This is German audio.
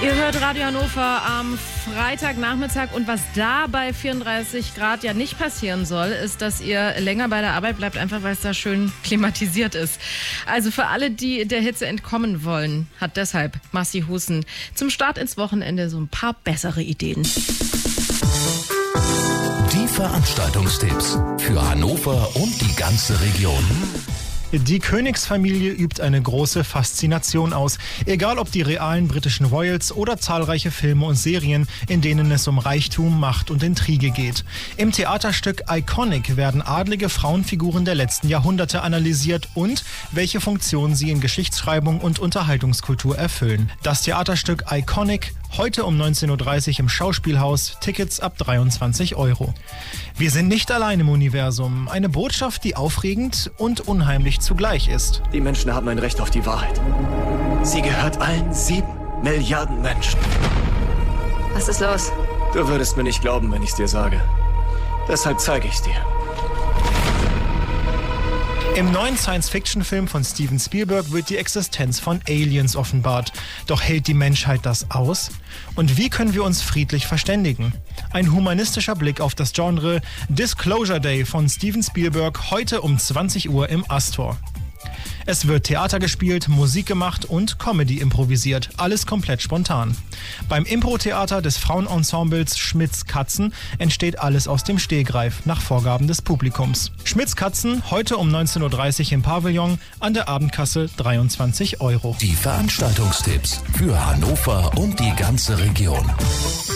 Ihr hört Radio Hannover am Freitagnachmittag und was da bei 34 Grad ja nicht passieren soll, ist, dass ihr länger bei der Arbeit bleibt, einfach weil es da schön klimatisiert ist. Also für alle, die der Hitze entkommen wollen, hat deshalb Massi Hussen zum Start ins Wochenende so ein paar bessere Ideen. Die Veranstaltungstipps für Hannover und die ganze Region. Die Königsfamilie übt eine große Faszination aus. Egal ob die realen britischen Royals oder zahlreiche Filme und Serien, in denen es um Reichtum, Macht und Intrige geht. Im Theaterstück Iconic werden adlige Frauenfiguren der letzten Jahrhunderte analysiert und welche Funktion sie in Geschichtsschreibung und Unterhaltungskultur erfüllen. Das Theaterstück Iconic heute um 19.30 Uhr im Schauspielhaus, Tickets ab 23 €. Wir sind nicht allein im Universum. Eine Botschaft, die aufregend und unheimlich zugleich ist. Die Menschen haben ein Recht auf die Wahrheit. Sie gehört allen 7 Milliarden Menschen. Was ist los? Du würdest mir nicht glauben, wenn ich es dir sage. Deshalb zeige ich es dir. Im neuen Science-Fiction-Film von Steven Spielberg wird die Existenz von Aliens offenbart. Doch hält die Menschheit das aus? Und wie können wir uns friedlich verständigen? Ein humanistischer Blick auf das Genre Disclosure Day von Steven Spielberg heute um 20 Uhr im Astor. Es wird Theater gespielt, Musik gemacht und Comedy improvisiert. Alles komplett spontan. Beim Impro-Theater des Frauenensembles Schmitz Katzen entsteht alles aus dem Stegreif nach Vorgaben des Publikums. Schmitz Katzen heute um 19.30 Uhr im Pavillon, an der Abendkasse 23 €. Die Veranstaltungstipps für Hannover und die ganze Region.